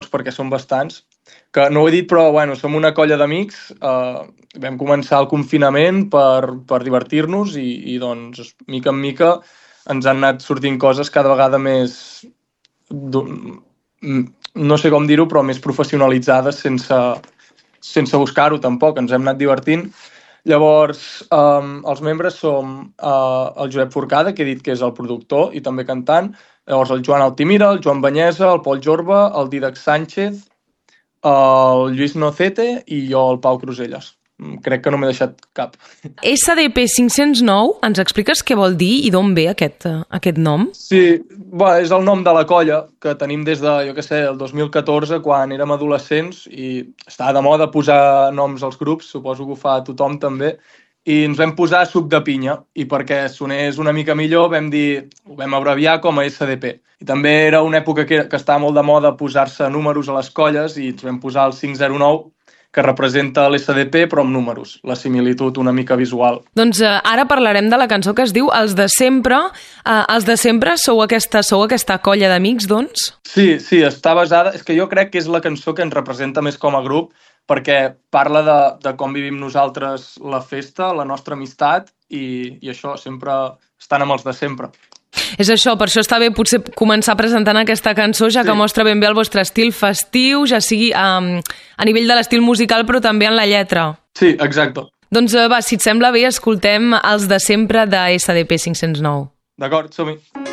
perquè són bastants, que no ho he dit, però bueno, som una colla d'amics, vam començar el confinament per divertir-nos i doncs, mica en mica, ens han anat sortint coses cada vegada més, no sé com dir-ho, però més professionalitzades sense buscar-ho tampoc, ens hem anat divertint. Llavors, els membres som el Josep Forcada, que he dit que és el productor i també cantant, llavors el Joan Altimira, el Joan Banyesa, el Pol Jorba, el Didac Sánchez, el Lluís Nocete i jo, el Pau Cruselles. Crec que no m'he deixat cap. SDP 509, ens expliques què vol dir i d'on ve aquest nom? Sí, és el nom de la colla que tenim des de, jo què sé, el 2014, quan érem adolescents, i estava de moda posar noms als grups, suposo que ho fa tothom també, i ens vam posar Suc de Pinya, i perquè sonés una mica millor ho vam abreviar com a SDP. I també era una època que estava molt de moda posar-se números a les colles i ens vam posar el 509, que representa l'SDP però amb números, la similitud una mica visual. Doncs ara parlarem de la cançó que es diu Els de Sempre. Els de Sempre sou aquesta colla d'amics, doncs? Sí, està basada... És que jo crec que és la cançó que ens representa més com a grup, perquè parla de com vivim nosaltres la festa, la nostra amistat i això, sempre estan amb els de sempre. És això, per això està bé potser començar presentant aquesta cançó, ja que mostra ben bé el vostre estil festiu, ja sigui a nivell de l'estil musical, però també en la lletra. Sí, exacte. Doncs va, si et sembla bé, escoltem Els de Sempre de SDP 509. D'acord, som-hi.